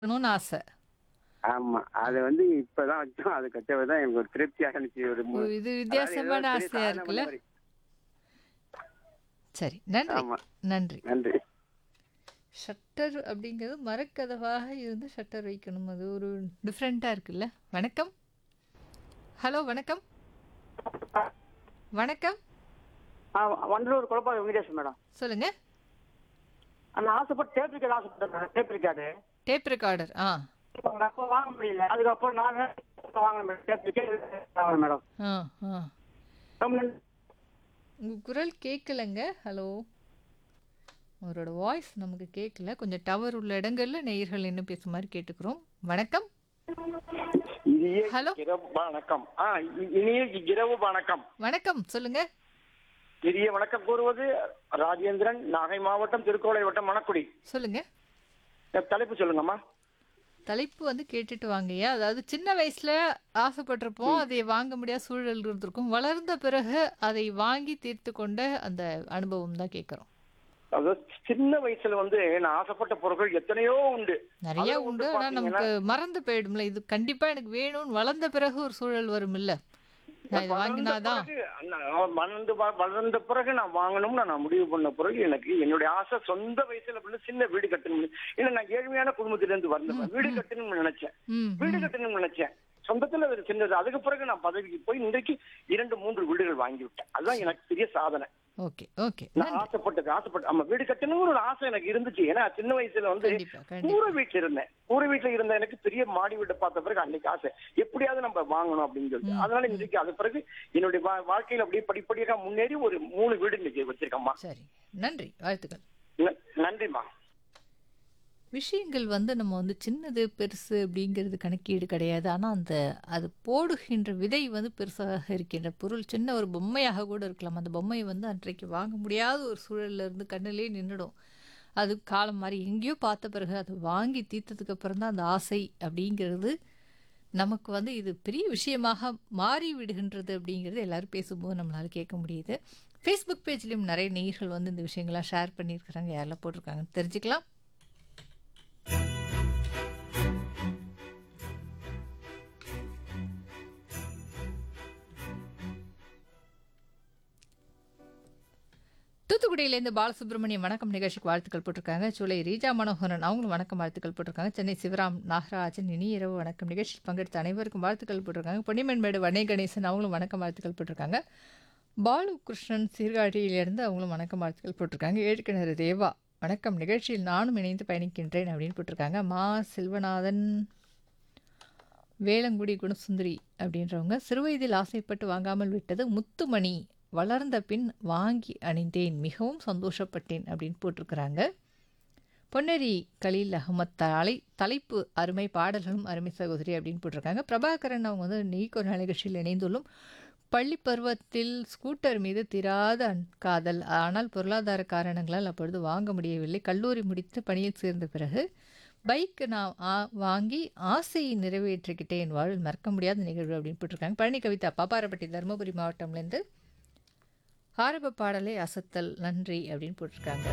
இருக்கணும்னு ஆசை. ஆமா. அது வந்து இப்பதான் வச்சோம். அது கட்டவே தான் எனக்கு ஒரு திருப்தியா இருந்துச்சு. ஓ! இது அதாவது ஏதோ வித்தியாசமான ஒரு பெரிய ஆசையா சாதனை இருக்குல்ல? பண்ண மாரி. சரி. நன்றி, ஆமா. நன்றி. நன்றி. ஷட்டர் அப்படிங்கிறது மரக்கதவாக இருந்து ஷட்டர் வைக்கணும். அது ஒரு டிஃப்ரெண்ட்டா இருக்குல்ல? வணக்கம். ஹலோ வணக்கம். வணக்கம். வண்டலூர் குழப்பா வெங்கடேஷ் மேடம். சொல்லுங்க. அந்த ஆசைப்பட்டு டேப் ரிக்கார்டு ஆசைப்பட்டேன். Tape record tape recorder. ஆ. அப்போ வாங்க முடியல. அதுக்கப்புறம் நான் வாங்கினேன் மேடம். டேப் ரிக்கார்டு வாங்கினேன் மேடம். ஆ, ஆ. ரொம்ப நன்றி. உங்க குரல் கேட்கலங்க. ஹலோ. அவரோட வாய்ஸ் நமக்கு கேட்கல. கொஞ்சம் டவர் உள்ள இடங்கள்ல நேயர்கள் என்ன பேசுற மாதிரி கேட்டுக்கிறோம். வணக்கம். இனிய ஹலோ. இரவு வணக்கம். இனிய இரவு வணக்கம். வணக்கம். சொல்லுங்க. இனிய வணக்கம் கூறுவது ராஜேந்திரன், நாகை மாவட்டம், திருக்கோளை வட்டம், மணக்குடி. சொல்லுங்க. தலைப்பு சொல்லுங்கம்மா. தலைப்பு வந்து கேட்டுட்டு வாங்கய்யா. அதாவது சின்ன வயசுல ஆசைப்பட்டிருப்போம். அதை வாங்க முடியாத சூழல் இருந்திருக்கும். வளர்ந்த பிறகு அதை வாங்கி தீர்த்து கொண்ட அந்த அனுபவம் தான் கேட்கிறோம். அதாவது சின்ன வயசுல வந்து நான் ஆசைப்பட்ட பொருட்கள் எத்தனையோ உண்டு. நிறைய அதுல உண்டு. வந்து ஆனா பாத்தீங்கன்னா, நமக்கு மறந்து போயிடும்ல. இது கண்டிப்பா எனக்கு வேணும்னு வளர்ந்த பிறகு ஒரு சூழல் வரும்ல. நான் இதை வளர்ந்த வாங்கினாதான். பிறகு வளர்ந்த பிறகு நான் வாங்கணும்னு நான் முடிவு பண்ண பிறகு எனக்கு என்னுடைய ஆசை சொந்த வயசுல வந்து சின்ன வீடு கட்டணும். இல்ல நான் ஏழ்மையான குடும்பத்தில இருந்து வந்தேன். வீடு கட்டணும்னு நினைச்சேன். ம், வீடு ம். கட்டணும்னு நினைச்சேன். சொந்தத்துல ஒரு சின்னது. அதுக்கு பிறகு நான் பதவிக்கு போய் இன்றைக்கு 2-3 வீடுகள் வாங்கி விட்டேன். அதுதான் எனக்கு பெரிய சாதனை. Okay, okay. நான் ஆசைப்பட்டு ஆமா வீடு கட்டணும்னு ஒரு ஆசை எனக்கு இருந்துச்சு. ஏன்னா சின்ன வயசுல வந்து கண்டிப்பா, கூரை கண்டிப்பா. வீட்டுல இருந்தேன். கூரை வீட்டுல இருந்த எனக்கு பெரிய மாடி வீட்டை பார்த்த பிறகு அன்னைக்கு ஆசை எப்படியாவது நம்ம வாங்கணும் அப்படின்னு சொல்லிட்டு. ம், அதனால ம். இன்னைக்கு அது பிறகு என்னுடைய வாழ்க்கையில அப்படியே படிப்படியாக முன்னேறி ஒரு 3 வீடு இன்னைக்கு வச்சிருக்கேம்மா. சரி. நன்றி. வாழ்த்துக்கள். நன்றிம்மா. விஷயங்கள் வந்து நம்ம வந்து சின்னது, பெருசு அப்படிங்கிறது கணக்கீடு கிடையாது. ஆனா அது போடுகின்ற விதை வந்து பெருசாக இருக்கின்ற பொருள் சின்ன ஒரு பொம்மையாக கூட இருக்கலாம். அந்த பொம்மை வந்து அன்றைக்கு வாங்க முடியாத ஒரு சூழல்ல இருந்து கண்ணிலே நின்னுடும். அது காலம் மாறி எங்கேயோ பார்த்த பிறகு அதை வாங்கி தீர்த்ததுக்கு அப்புறம் தான் அந்த ஆசை அப்படிங்கிறது நமக்கு வந்து இது பெரிய விஷயமாக மாறி விடுகின்றது அப்படிங்கிறது எல்லாரும் பேசும்போது நம்மளால கேட்க முடியுது. ஃபேஸ்புக் பேஜ்லயும் நிறைய நேயர்கள் வந்து இந்த விஷயங்கள்லாம் ஷேர் பண்ணியிருக்கிறாங்க. யாரெல்லாம் போட்டிருக்காங்கன்னு தெரிஞ்சுக்கலாம். தூத்துக்குடியிலேருந்து பாலசுப்ரமணியம் வணக்கம் நிகழ்ச்சிக்கு வாழ்த்துக்கள் போட்டிருக்காங்க. சூளை ரீஜா மனோகரன் அவங்களும் வணக்கம் வாழ்த்துக்கள் போட்டிருக்காங்க. சென்னை சிவராம் நாகராஜன் இனி இரவு வணக்கம் நிகழ்ச்சியில் பங்கெடுத்த அனைவருக்கும் வாழ்த்துக்கள் போட்டிருக்காங்க. பொன்னிமன்மேடு வனே கணேசன் அவங்களும் வணக்கம் வாழ்த்துக்கள் போட்டிருக்காங்க. பாலு கிருஷ்ணன் சீர்காழியிலிருந்து அவங்களும் வணக்கம் வாழ்த்துக்கள் போட்டிருக்காங்க. ஏழுக்கிணறு தேவா வணக்கம் நிகழ்ச்சியில் நானும் இணைந்து பயணிக்கின்றேன் அப்படின்னு போட்டிருக்காங்க. மா செல்வநாதன் வேளங்குடி குணசுந்தரி அப்படின்றவங்க சிறுவயதில் ஆசைப்பட்டு வாங்காமல் விட்டது முத்துமணி, வளர்ந்த பின் வாங்கி அணிந்தேன், மிகவும் சந்தோஷப்பட்டேன் அப்படின்னு போட்டிருக்கிறாங்க. பொன்னேரி கலீல் அகமத் தலைப்பு அருமை, பாடல்களும் அருமை சகோதரி அப்படின்னு போட்டிருக்காங்க. பிரபாகரன் அவங்க வந்து நீக்கொரு நிகழ்ச்சியில் இணைந்துள்ளும். பள்ளி பருவத்தில் ஸ்கூட்டர் மீது தீராத காதல், ஆனால் பொருளாதார காரணங்களால் அப்பொழுது வாங்க முடியவில்லை. கல்லூரி முடித்து பணியில் சேர்ந்த பிறகு பைக் நான் வாங்கி ஆசையை நிறைவேற்றிக்கிட்டேன். என் வாழ்வில் மறக்க முடியாத நிகழ்வு அப்படின்னு போட்டிருக்காங்க. பழனி கவிதா பாப்பாரப்பட்டி தருமபுரி மாவட்டம்லேருந்து ஆரம்ப பாடலை அசத்தல் நன்றி அப்படின்னு போட்டிருக்காங்க.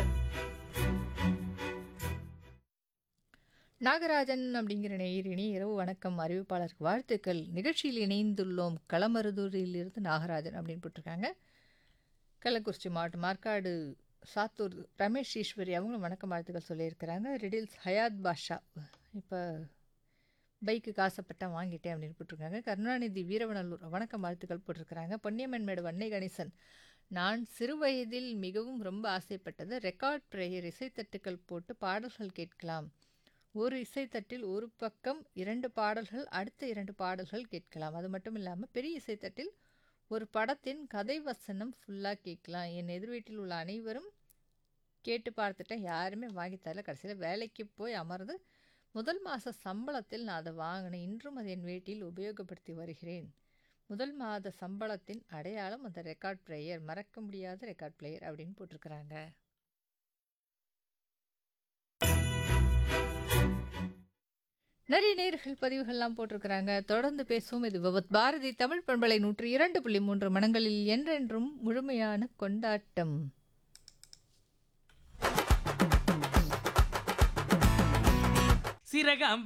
நாகராஜன் அப்படிங்கிற நேயரினி இரவு வணக்கம் அறிவிப்பாளருக்கு வாழ்த்துக்கள், நிகழ்ச்சியில் இணைந்துள்ளோம், களமருதூரிலிருந்து நாகராஜன் அப்படின்னு போட்டிருக்காங்க. கள்ளக்குறிச்சி மாவட்டம் மார்க்காடு சாத்தூர் ரமேஷ் ஈஸ்வரி அவங்களும் வணக்கம் வாழ்த்துக்கள் சொல்லியிருக்கிறாங்க. ரிடில்ஸ் ஹயாத் பாஷா இப்போ பைக்குக்கு ஆசைப்பட்டா வாங்கிட்டேன் அப்படின்னு போட்டிருக்காங்க. கருணாநிதி வீரவநல்லூர் வணக்கம் வாழ்த்துக்கள் போட்டிருக்கிறாங்க. பொன்னியம்மன்மேடு வன்னை கணேசன் நான் சிறு வயதில் மிகவும் ரொம்ப ஆசைப்பட்டது ரெக்கார்ட் பிளேயர், இசைத்தட்டுக்கள் போட்டு பாடல்கள் கேட்கலாம். ஒரு இசைத்தட்டில் ஒரு பக்கம் 2 பாடல்கள், அடுத்த 2 பாடல்கள் கேட்கலாம். அது மட்டும் இல்லாமல் பெரிய இசைத்தட்டில் ஒரு படத்தின் கதை வசனம் ஃபுல்லாக கேட்கலாம். என் எதிர் வீட்டில் உள்ள அனைவரும் கேட்டு பார்த்துட்டேன், யாருமே வாங்கி தரல. கடைசியில் வேலைக்கு போய் அமர்ந்து முதல் மாத சம்பளத்தில் நான் அதை வாங்கினேன். இன்றும் அதை என் வீட்டில் உபயோகப்படுத்தி வருகிறேன். முதல் மாத சம்பளத்தின் அடையாளம் அந்த ரெக்கார்ட் பிளேயர், மறக்க முடியாத ரெக்கார்ட் பிளேயர் அப்படின்னு போட்டிருக்கிறாங்க. நிறைய நேர்கள் பதிவுகள்லாம் போட்டிருக்கிறாங்க. தொடர்ந்து பேசுவோம். இது விவத் பாரதி தமிழ் பண்பலை 102.3 மனங்களில் என்றென்றும் முழுமையான கொண்டாட்டம். சிறகாம்